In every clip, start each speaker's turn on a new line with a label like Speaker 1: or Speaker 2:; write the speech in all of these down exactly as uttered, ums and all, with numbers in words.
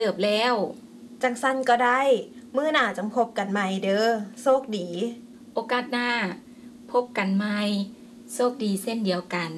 Speaker 1: เติบแล้ว
Speaker 2: จังสั้นก็ได้มื้อหน้าจังพบกันใหม่เด้อโชคดี
Speaker 1: โอกาสหน้าพบกันใหม่โชคดีเส้นเดียวกัน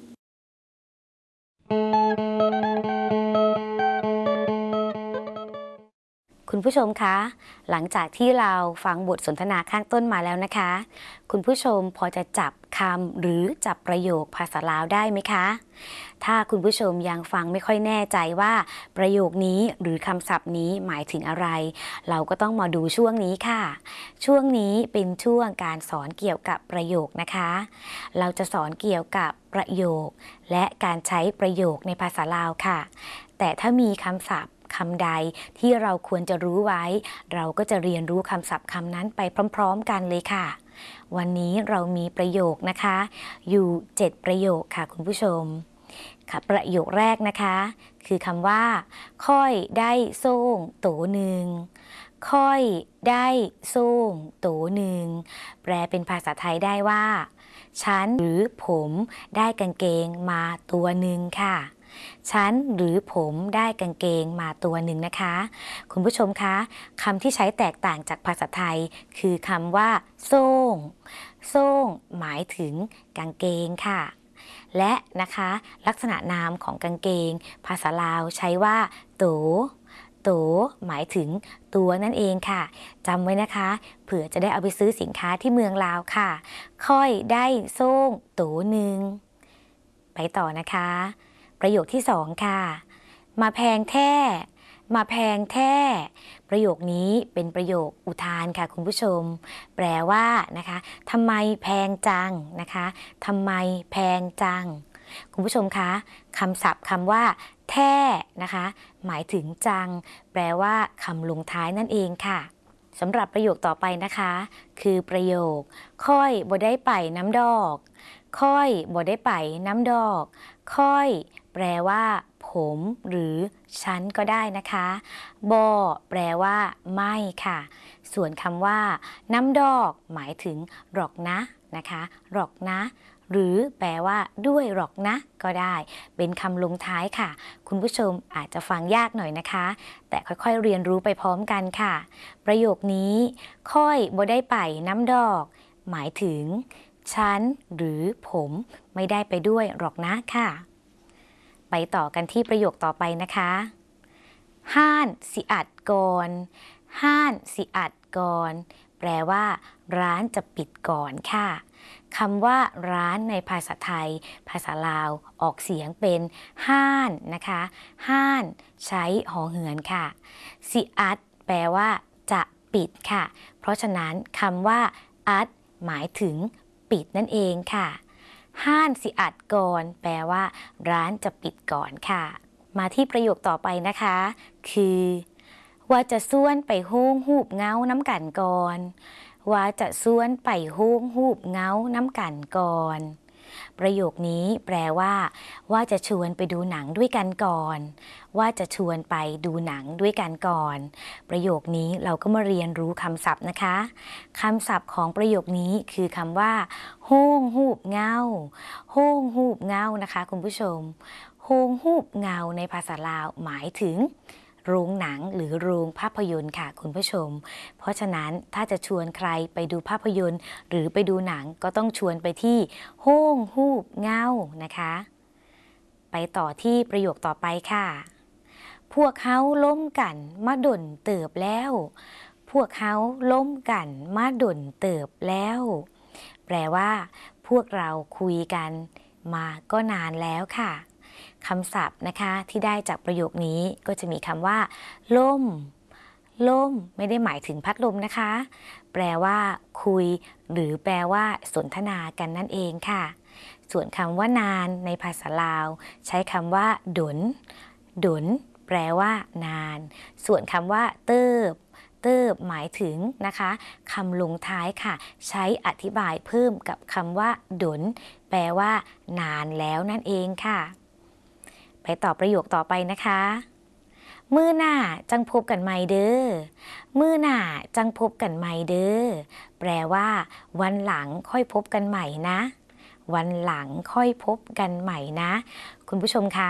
Speaker 3: คุณผู้ชมคะหลังจากที่เราฟังบทสนทนาข้างต้นมาแล้วนะคะคุณผู้ชมพอจะจับคำหรือจับประโยคภาษาลาวได้ไหมคะถ้าคุณผู้ชมยังฟังไม่ค่อยแน่ใจว่าประโยคนี้หรือคำศัพท์นี้หมายถึงอะไรเราก็ต้องมาดูช่วงนี้ค่ะช่วงนี้เป็นช่วงการสอนเกี่ยวกับประโยคนะคะเราจะสอนเกี่ยวกับประโยคและการใช้ประโยคในภาษาลาวค่ะแต่ถ้ามีคำศัพท์คำใดที่เราควรจะรู้ไว้เราก็จะเรียนรู้คำศัพท์คำนั้นไปพร้อมๆกันเลยค่ะวันนี้เรามีประโยคนะคะอยู่เจ็ดประโยคค่ะคุณผู้ชมค่ะประโยคแรกนะคะคือคำว่าค่อยได้ส่งโตหนึ่งค่อยได้ส่งโตหนึ่งแปลเป็นภาษาไทยได้ว่าฉันหรือผมได้กางเกงมาตัวหนึ่งค่ะฉันหรือผมได้กางเกงมาตัวหนึ่งนะคะคุณผู้ชมคะคำที่ใช้แตกต่างจากภาษาไทยคือคำว่าส่งส่งหมายถึงกางเกงค่ะและนะคะลักษณะนามของกางเกงภาษาลาวใช้ว่าโตโตหมายถึงตัวนั่นเองค่ะจำไว้นะคะเผื่อจะได้เอาไปซื้อสินค้าที่เมืองลาวค่ะค่อยได้ส่งโตหนึ่งไปต่อนะคะประโยคที่สองค่ะมาแพงแท้มาแพงแท้ประโยคนี้เป็นประโยคอุทานค่ะคุณผู้ชมแปลว่านะคะทำไมแพงจังนะคะทำไมแพงจังคุณผู้ชมคะคำศัพท์คำว่าแท้นะคะหมายถึงจังแปลว่าคำลงท้ายนั่นเองค่ะสำหรับประโยคต่อไปนะคะคือประโยคค่อยบ่ได้ไปน้ำดอกค่อยบ่ได้ไปน้ำดอกค่อยแปลว่าผมหรือฉันก็ได้นะคะบ่แปลว่าไม่ค่ะส่วนคำว่าน้ำดอกหมายถึงหรอกนะนะคะหรอกนะหรือแปลว่าด้วยหรอกนะก็ได้เป็นคำลงท้ายค่ะคุณผู้ชมอาจจะฟังยากหน่อยนะคะแต่ค่อยๆเรียนรู้ไปพร้อมกันค่ะประโยคนี้ค่อยบ่ได้ไปน้ำดอกหมายถึงฉันหรือผมไม่ได้ไปด้วยหรอกนะค่ะไปต่อกันที่ประโยคต่อไปนะคะห้านสิอัดก่อนห้านสิอัดก่อนแปลว่าร้านจะปิดก่อนค่ะคำว่าร้านในภาษาไทยภาษาลาวออกเสียงเป็นห้านนะคะห้านใช้หอเหือนค่ะสิอัดแปลว่าจะปิดค่ะเพราะฉะนั้นคำว่าอัดหมายถึงปิดนั่นเองค่ะห้านสิอัดก่อนแปลว่าร้านจะปิดก่อนค่ะมาที่ประโยคต่อไปนะคะคือว่าจะส่วนไปโฮงหูบเงาน้ำกันก่อนว่าจะส่วนไปโฮงหูบเงาน้ำกันก่อนประโยคนี้แปลว่าว่าจะชวนไปดูหนังด้วยกันก่อนว่าจะชวนไปดูหนังด้วยกันก่อนประโยคนี้เราก็มาเรียนรู้คำศัพท์นะคะคำศัพท์ของประโยคนี้คือคำว่าโฮงหูบเงาโฮงหูบเงานะคะคุณผู้ชมโฮงหูบเงาในภาษาลาวหมายถึงโรงหนังหรือโรงภาพยนตร์ค่ะคุณผู้ชมเพราะฉะนั้นถ้าจะชวนใครไปดูภาพยนตร์หรือไปดูหนังก็ต้องชวนไปที่โฮงฮูบเงานะคะไปต่อที่ประโยคต่อไปค่ะพวกเขาล้มกันมาดนเติบแล้วพวกเขาล้มกันมาดนเติบแล้วแปลว่าพวกเราคุยกันมาก็นานแล้วค่ะคำศัพท์นะคะที่ได้จากประโยคนี้ก็จะมีคำว่าล่มล่มไม่ได้หมายถึงพัดลมนะคะแปลว่าคุยหรือแปลว่าสนทนากันนั่นเองค่ะส่วนคำว่านานในภาษาลาวใช้คำว่าดนดนแปลว่านานส่วนคำว่าเติบเติบหมายถึงนะคะคำลงท้ายค่ะใช้อธิบายเพิ่มกับคำว่าดนแปลว่านานแล้วนั่นเองค่ะไปต่อประโยคต่อไปนะคะมื้อหน้าจังพบกันใหม่เด้อมื้อหน้าจังพบกันใหม่เด้อแปลว่าวันหลังค่อยพบกันใหม่นะวันหลังค่อยพบกันใหม่นะคุณผู้ชมคะ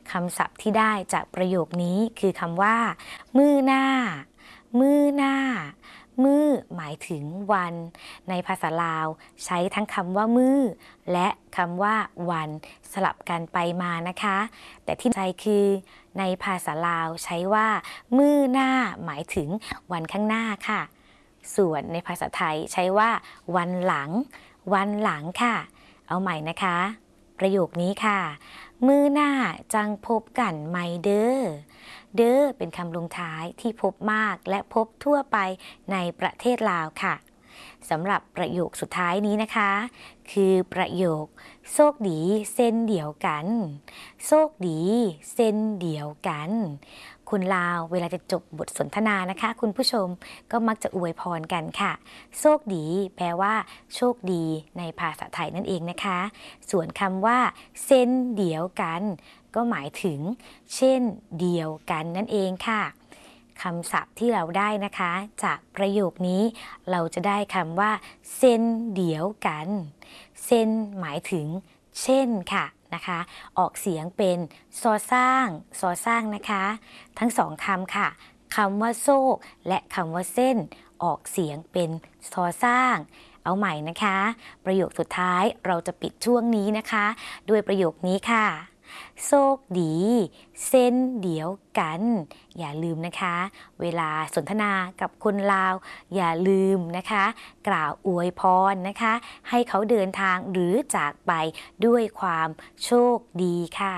Speaker 3: คำศัพท์ที่ได้จากประโยคนี้คือคำว่ามื้อหน้ามื้อหน้ามื้อหมายถึงวันในภาษาลาวใช้ทั้งคำว่ามื้อและคำว่าวันสลับกันไปมานะคะแต่ที่ใจคือในภาษาลาวใช้ว่ามื้อหน้าหมายถึงวันข้างหน้าค่ะส่วนในภาษาไทยใช้ว่าวันหลังวันหลังค่ะเอาใหม่นะคะประโยคนี้ค่ะมื้อหน้าจังพบกันใหม่เด้อเด้อเป็นคำลงท้ายที่พบมากและพบทั่วไปในประเทศลาวค่ะสำหรับประโยคสุดท้ายนี้นะคะคือประโยคโชคดีเส้นเดียวกันโชคดีเส้นเดียวกันคนลาวเวลาจะจบบทสนทนานะคะคุณผู้ชมก็มักจะอวยพรกันค่ะโชคดีแปลว่าโชคดีในภาษาไทยนั่นเองนะคะส่วนคำว่าเส้นเดียวกันก็หมายถึงเช่นเดียวกันนั่นเองค่ะคำศัพท์ที่เราได้นะคะจากประโยคนี้เราจะได้คำว่าเส้นเดียวกันเส้นหมายถึงเช่นค่ะนะคะออกเสียงเป็นซอสร้างซอสร้างนะคะทั้งสองคำค่ะคำว่าโซกและคำว่าเส้นออกเสียงเป็นซอสร้างเอาใหม่นะคะประโยคสุดท้ายเราจะปิดช่วงนี้นะคะด้วยประโยคนี้ค่ะโชคดีเส้นเดียวกันอย่าลืมนะคะเวลาสนทนากับคนลาวอย่าลืมนะคะกล่าวอวยพรนะคะให้เขาเดินทางหรือจากไปด้วยความโชคดีค่ะ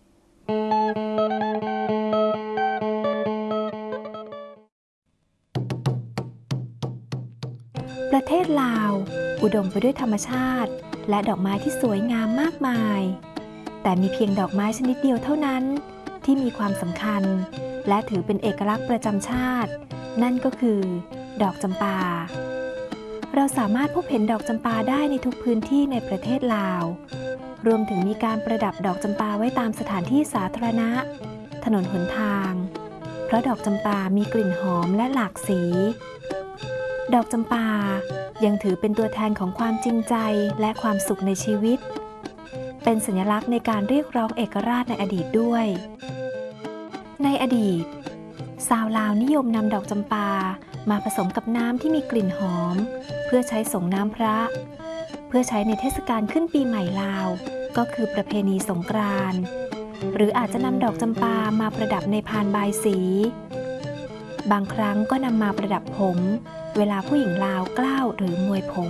Speaker 4: ประเทศลาวอุดมไปด้วยธรรมชาติและดอกไม้ที่สวยงามมากมายแต่มีเพียงดอกไม้ชนิดเดียวเท่านั้นที่มีความสำคัญและถือเป็นเอกลักษณ์ประจำชาตินั่นก็คือดอกจำปาเราสามารถพบเห็นดอกจำปาได้ในทุกพื้นที่ในประเทศลาวรวมถึงมีการประดับดอกจำปาไว้ตามสถานที่สาธารณะถนนหนทางเพราะดอกจำปามีกลิ่นหอมและหลากสีดอกจำปายังถือเป็นตัวแทนของความจริงใจและความสุขในชีวิตเป็นสัญลักษณ์ในการเรียกร้องเอกราชในอดีตด้วยในอดีตชาวลาวนิยมนำดอกจำปามาผสมกับน้ำที่มีกลิ่นหอมเพื่อใช้ส่งน้ำพระเพื่อใช้ในเทศกาลขึ้นปีใหม่ลาวก็คือประเพณีสงกรานต์หรืออาจจะนำดอกจำปามาประดับในพานบายสีบางครั้งก็นำมาประดับผมเวลาผู้หญิงลาวกล้าวหรือมวยผม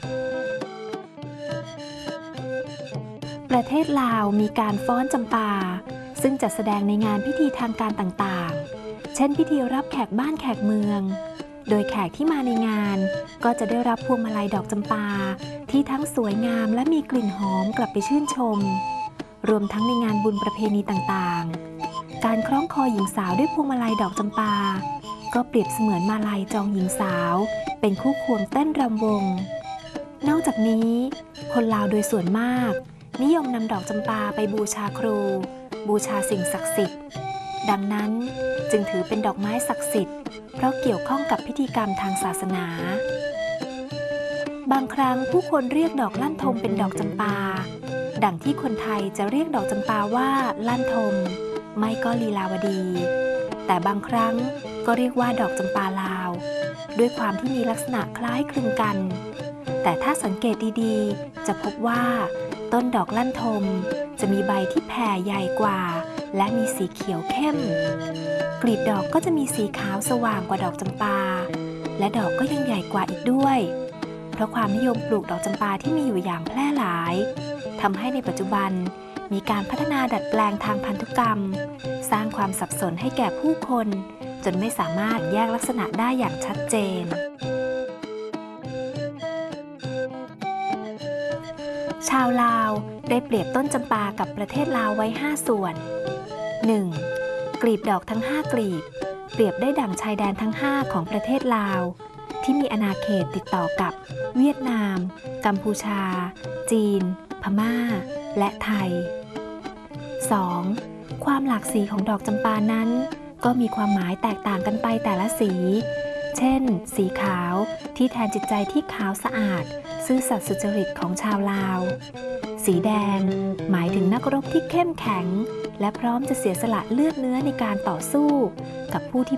Speaker 4: ประเทศลาวมีการฟ้อนจำปาซึ่งจัดแสดงในงานพิธีทางการต่างๆเช่นพิธีรับแขกบ้านแขกเมืองโดยแขกที่มาในงานก็จะได้รับพวงมาลัยดอกจำปาที่ทั้งสวยงามและมีกลิ่นหอมกลับไปชื่นชมรวมทั้งในงานบุญประเพณีต่างๆการคล้องคอหญิงสาวด้วยพวงมาลัยดอกจำปาก็เปรียบเสมือนมาลัยจองหญิงสาวเป็นคู่ควงเต้นรำวงนอกจากนี้คนลาวโดยส่วนมากนิยมนำดอกจำปาไปบูชาครูบูชาสิ่งศักดิ์สิทธิ์ดังนั้นจึงถือเป็นดอกไม้ศักดิ์สิทธิ์เพราะเกี่ยวข้องกับพิธีกรรมทางศาสนาบางครั้งผู้คนเรียกดอกลั่นทมเป็นดอกจำปาดังที่คนไทยจะเรียกดอกจำปาว่าลั่นทมไม่ก็ลีลาวดีแต่บางครั้งก็เรียกว่าดอกจำปาลาวด้วยความที่มีลักษณะคล้ายคลึงกันแต่ถ้าสังเกตดีๆจะพบว่าต้นดอกลั่นทมจะมีใบที่แผ่ใหญ่กว่าและมีสีเขียวเข้มกลีบดอกก็จะมีสีขาวสว่างกว่าดอกจำปาและดอกก็ยังใหญ่กว่าอีกด้วยเพราะความนิยมปลูกดอกจำปาที่มีอยู่อย่างแพร่หลายทำให้ในปัจจุบันมีการพัฒนาดัดแปลงทางพันธุกรรมสร้างความสับสนให้แก่ผู้คนจนไม่สามารถแยกลักษณะได้อย่างชัดเจนชาวลาวได้เปรียบต้นจำปากับประเทศลาวไว้ห้าส่วน หนึ่ง. กลีบดอกทั้งห้ากลีบเปรียบได้ดั่งชายแดนทั้งห้าของประเทศลาวที่มีอาณาเขตติดต่อกับเวียดนามกัมพูชาจีนพม่าและไทย สอง. ความหลากสีของดอกจำปานั้นก็มีความหมายแตกต่างกันไปแต่ละสีเช่นสีขาวที่แทนจิตใจที่ขาวสะอาดซื่อสัตย์สุจริตของชาวลาวสีแดงหมายถึงนักรบที่เข้มแข็งและพร้อมจะเสียสละเลือดเนื้อในการต่อสู้กับผู้ที่